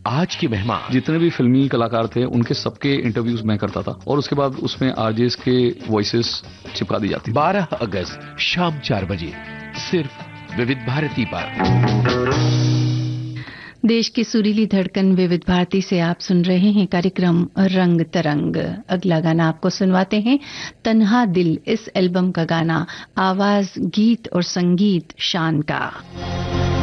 आज के मेहमान। जितने भी फिल्मी कलाकार थे उनके सबके इंटरव्यूज मैं करता था और उसके बाद उसमें आरजेस के वॉइसेस चिपका दी जाती। 12 अगस्त शाम 4 बजे सिर्फ विविध भारती पर। देश की सुरीली धड़कन विविध भारती से आप सुन रहे हैं कार्यक्रम रंग तरंग। अगला गाना आपको सुनवाते हैं तन्हा दिल, इस एल्बम का गाना, आवाज, गीत और संगीत शान का।